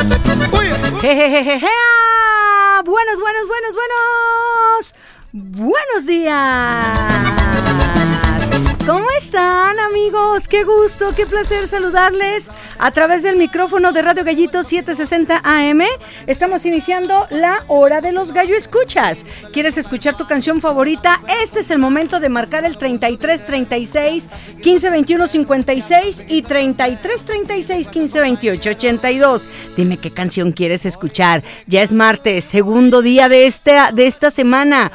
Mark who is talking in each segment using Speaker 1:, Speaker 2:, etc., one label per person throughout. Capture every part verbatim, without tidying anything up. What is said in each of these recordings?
Speaker 1: Jejejeje. Buenos, buenos, buenos, buenos. Buenos días. ¿Cómo están, amigos? Qué gusto, qué placer saludarles a través del micrófono de Radio Gallito setecientos sesenta A M. Estamos iniciando la hora de los gallo escuchas. ¿Quieres escuchar tu canción favorita? Este es el momento de marcar el treinta y tres, treinta y seis, quince, veintiuno, cincuenta y seis y treinta y tres, treinta y seis, quince, veintiocho, ochenta y dos. Dime qué canción quieres escuchar. Ya es martes, segundo día de esta, de esta semana,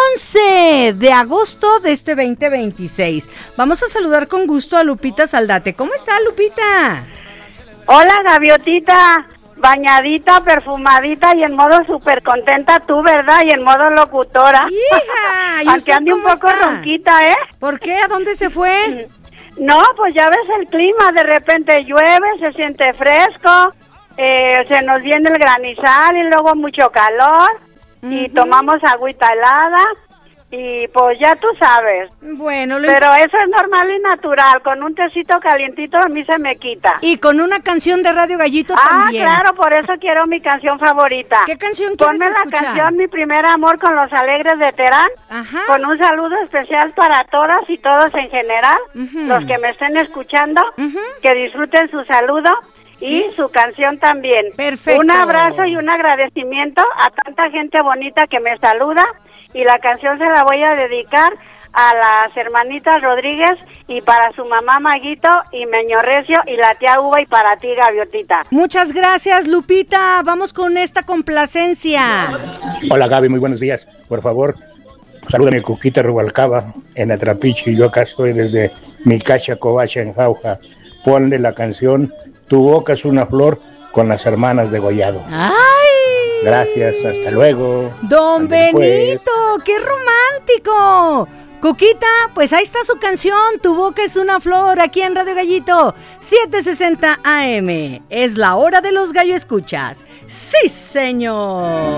Speaker 1: once de agosto de este veinte veintiséis. Vamos a saludar con gusto a Lupita Saldate. ¿Cómo está, Lupita?
Speaker 2: Hola, gaviotita, bañadita, perfumadita y en modo súper contenta tú, ¿verdad? Y en modo locutora.
Speaker 1: ¡Hija! ¿Y
Speaker 2: aunque ande un poco
Speaker 1: está?
Speaker 2: ronquita, ¿eh?
Speaker 1: ¿Por qué? ¿A dónde se fue?
Speaker 2: No, pues ya ves el clima, de repente llueve, se siente fresco, eh, se nos viene el granizal y luego mucho calor, uh-huh. y tomamos agüita helada. Y pues ya tú sabes.
Speaker 1: Bueno, lo
Speaker 2: pero imp- eso es normal y natural. Con un tecito calientito a mí se me quita.
Speaker 1: Y con una canción de Radio Gallito
Speaker 2: ah,
Speaker 1: también.
Speaker 2: Ah, claro, por eso quiero mi canción favorita.
Speaker 1: ¿Qué canción quieres
Speaker 2: Ponme
Speaker 1: escuchar?
Speaker 2: la canción Mi Primer Amor con Los Alegres de Terán.
Speaker 1: Ajá.
Speaker 2: Con un saludo especial para todas y todos en general. Uh-huh. Los que me estén escuchando. Uh-huh. Que disfruten su saludo. ¿Sí? Y su canción también.
Speaker 1: Perfecto.
Speaker 2: Un abrazo y un agradecimiento a tanta gente bonita que me saluda. Y la canción se la voy a dedicar a las hermanitas Rodríguez y para su mamá Maguito y Meño Recio y la tía Uva y para ti, Gaviotita.
Speaker 1: Muchas gracias, Lupita. Vamos con esta complacencia.
Speaker 3: Hola, Gaby, muy buenos días. Por favor, salúdame a Cuquita Rubalcaba en Atrapiche. Yo acá estoy desde mi cacha covacha en Jauja. Ponle la canción Tu boca es una flor con las hermanas de Gollado.
Speaker 1: ¡Ay!
Speaker 3: Gracias, hasta luego.
Speaker 1: Don Benito, qué romántico. Cuquita, pues ahí está su canción, Tu boca es una flor, aquí en Radio Gallito, setecientos sesenta A M. Es la hora de los gallo escuchas. ¡Sí, señor!